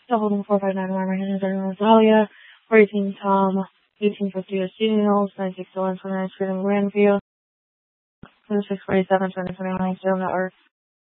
Holding 459 Marmahan, Rosalia, 14 Tom, 1850 Student Hills, 961 29 Street in Grandview, 2647 2029 Steel Network.